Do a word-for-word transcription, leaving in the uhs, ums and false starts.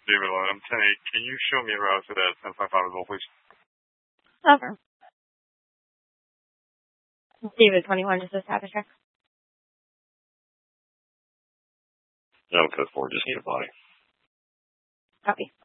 David Lowe. I'm ten eight. Can you show me a route to that ten five five as well, please? Okay. David twenty-one, just a status check. No, code four, just need a body. Copy.